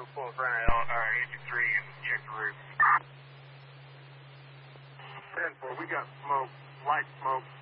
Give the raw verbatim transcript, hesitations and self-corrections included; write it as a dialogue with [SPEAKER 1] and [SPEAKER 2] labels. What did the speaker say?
[SPEAKER 1] we'll pull in front of uh, engine three and check the roof. ten four, we got smoke, light smoke.